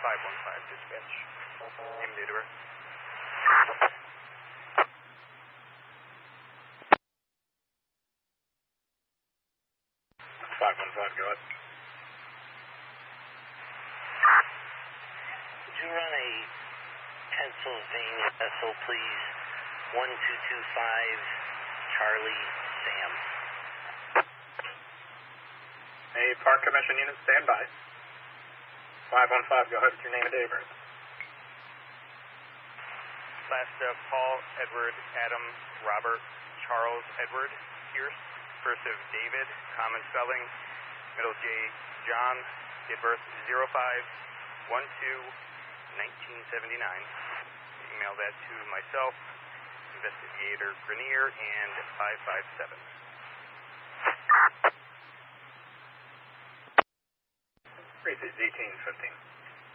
515 dispatch. Name date of birth. 515, go ahead. Would you run a Pennsylvania vessel, please? 1225 Charlie Sam. A Park Commission unit, stand by. 515, go ahead with your name and date of birth. Last of Paul, Edward, Adam, Robert, Charles, Edward, Pierce. First of David, common spelling. Middle J, John. Date of birth 05-12-1979. Email that to myself, Investigator Grenier, and 557. Rate is 1815.